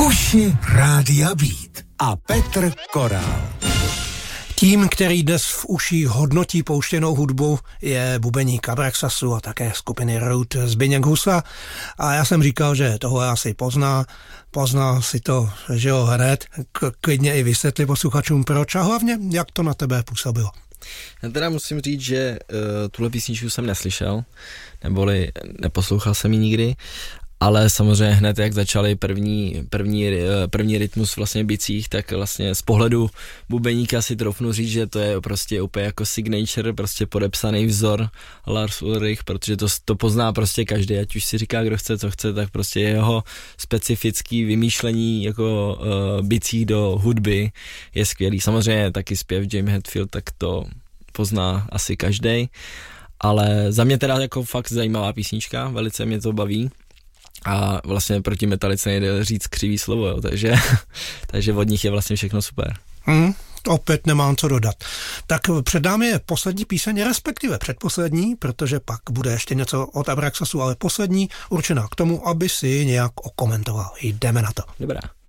Uši Rádia Beat a Petr Korál. Tím, který dnes v uši hodnotí pouštěnou hudbu, je bubeník Abraxasu a také skupiny Root Zbyněk Husa. A já jsem říkal, že toho asi pozná si to, že jo, hned, klidně i vysvětli posluchačům proč a hlavně, jak to na tebe působilo. Já teda musím říct, že tuhle písničku jsem neslyšel, neboli neposlouchal jsem ji nikdy, ale samozřejmě hned, jak začaly první rytmus vlastně bicích, tak vlastně z pohledu bubeníka si troufnu říct, že to je prostě úplně jako signature, prostě podepsaný vzor Lars Ulrich, protože to pozná prostě každý, ať už si říká, kdo chce, co chce, tak prostě jeho specifický vymýšlení jako bicích do hudby je skvělý. Samozřejmě taky zpěv James Hetfield, tak to pozná asi každý, ale za mě teda jako fakt zajímavá písnička, velice mě to baví. A vlastně proti Metalice nejde říct křivý slovo, jo, takže od nich je vlastně všechno super. Opět nemám co dodat. Tak před námi je poslední píseň, respektive předposlední, protože pak bude ještě něco od Abraxasu, ale poslední určená k tomu, aby si nějak okomentoval. Jdeme na to. Dobrá.